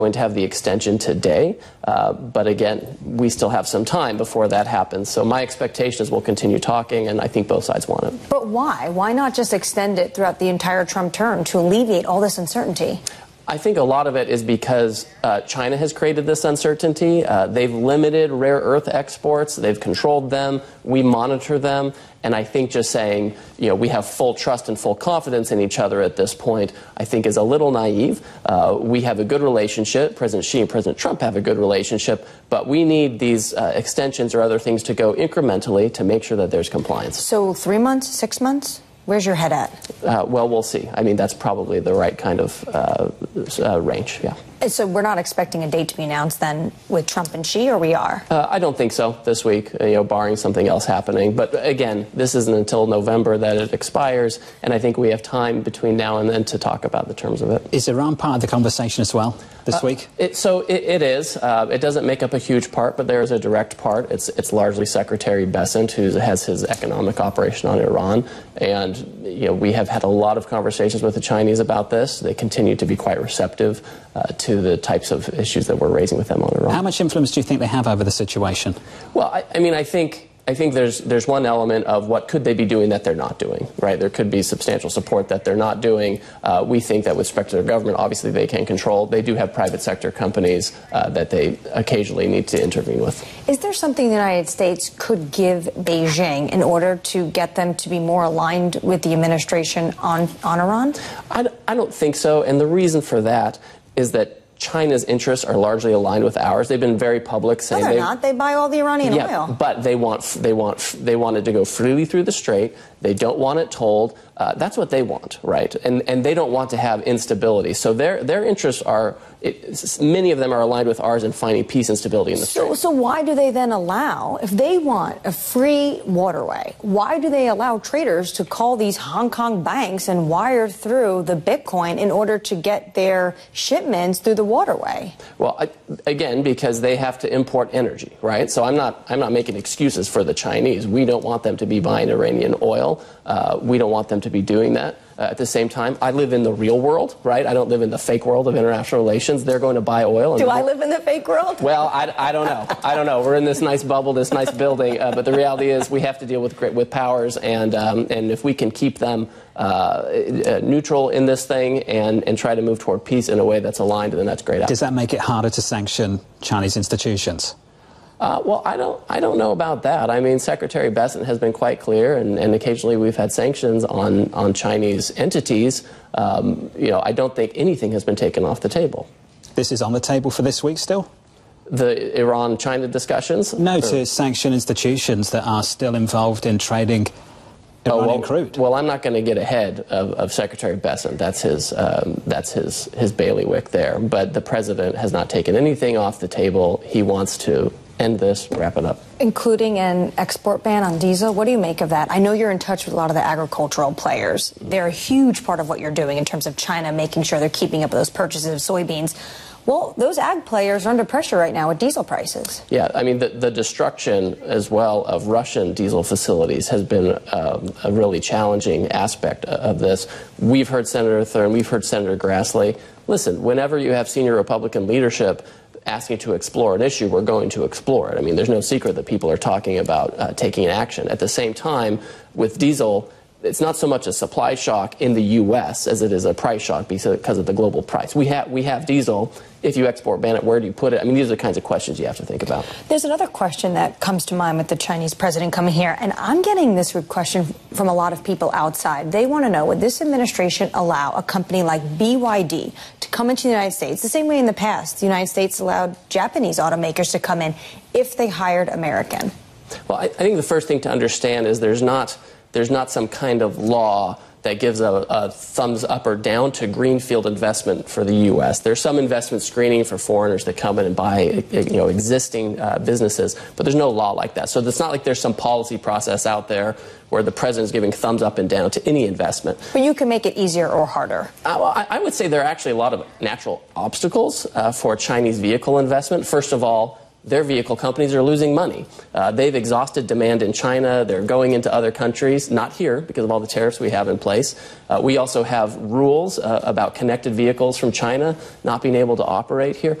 going to have the extension today, but again, we still have some time before that happens. So my expectation is we'll continue talking, and I think both sides want it. But why? Why not just extend it throughout the entire Trump term to alleviate all this uncertainty? I think a lot of it is because China has created this uncertainty. They've limited rare earth exports. They've controlled them. We monitor them. And I think just saying, we have full trust and full confidence in each other at this point, I think is a little naive. We have a good relationship. President Xi and President Trump have a good relationship. But we need these extensions or other things to go incrementally to make sure that there's compliance. So 3 months, 6 months? Where's your head at? Well, we'll see. I mean, that's probably the right kind of range, yeah. So we're not expecting a date to be announced then with Trump and Xi, or we are? I don't think so this week, barring something else happening. But again, this isn't until November that it expires, and I think we have time between now and then to talk about the terms of it. Is Iran part of the conversation as well this week? It is. It doesn't make up a huge part, but there is a direct part. It's largely Secretary Bessent who has his economic operation on Iran, and we have had a lot of conversations with the Chinese about this. They continue to be quite receptive to the types of issues that we're raising with them on Iran. How much influence do you think they have over the situation? Well, I think there's one element of what could they be doing that they're not doing, right? There could be substantial support that they're not doing. We think that with respect to their government, obviously they can control. They do have private sector companies that they occasionally need to intervene with. Is there something the United States could give Beijing in order to get them to be more aligned with the administration on Iran? I don't think so, and the reason for that is that China's interests are largely aligned with ours. They've been very public saying they're not. They buy all the Iranian oil. But they want it to go freely through the strait. They don't want it tolled. That's what they want, right? And they don't want to have instability. So their interests are, many of them are aligned with ours in finding peace and stability in the strait. So why do they then allow, if they want a free waterway, why do they allow traders to call these Hong Kong banks and wire through the Bitcoin in order to get their shipments through the waterway? Well, again, because they have to import energy, right? So I'm not making excuses for the Chinese. We don't want them to be buying Iranian oil. We don't want them to be doing that. At the same time, I live in the real world, right? I don't live in the fake world of international relations. They're going to buy oil. Do I live in the fake world? Well, I don't know. I don't know. We're in this nice bubble, this nice building, but the reality is we have to deal with powers, and if we can keep them neutral in this thing and try to move toward peace in a way that's aligned, then that's great. Does that make it harder to sanction Chinese institutions? Well, I don't know about that. I mean, Secretary Bessent has been quite clear, and occasionally we've had sanctions on Chinese entities. I don't think anything has been taken off the table. This is on the table for this week still? The Iran-China discussions? No, to sanction institutions that are still involved in trading Iranian crude. Well, I'm not going to get ahead of Secretary Bessent. That's his bailiwick there. But the president has not taken anything off the table. He wants to end this, wrap it up. Including an export ban on diesel. What do you make of that? I know you're in touch with a lot of the agricultural players. They're a huge part of what you're doing in terms of China making sure they're keeping up with those purchases of soybeans. Well, those ag players are under pressure right now with diesel prices. Yeah, I mean, the destruction as well of Russian diesel facilities has been a really challenging aspect of this. We've heard Senator Thurm, we've heard Senator Grassley. Listen, whenever you have senior Republican leadership asking to explore an issue, we're going to explore it. I mean, there's no secret that people are talking about taking action. At the same time, with diesel, it's not so much a supply shock in the U.S. as it is a price shock because of the global price. We have diesel. If you export ban it, where do you put it? I mean, these are the kinds of questions you have to think about. There's another question that comes to mind with the Chinese president coming here, and I'm getting this question from a lot of people outside. They want to know, would this administration allow a company like BYD to come into the United States the same way in the past the United States allowed Japanese automakers to come in if they hired American? Well, I think the first thing to understand is there's not some kind of law that gives a thumbs up or down to greenfield investment for the U.S. There's some investment screening for foreigners that come in and buy existing businesses, but there's no law like that. So it's not like there's some policy process out there where the president is giving thumbs up and down to any investment. But you can make it easier or harder. I would say there are actually a lot of natural obstacles for Chinese vehicle investment. First of all, their vehicle companies are losing money. They've exhausted demand in China. They're going into other countries, not here because of all the tariffs we have in place. We also have rules about connected vehicles from China not being able to operate here.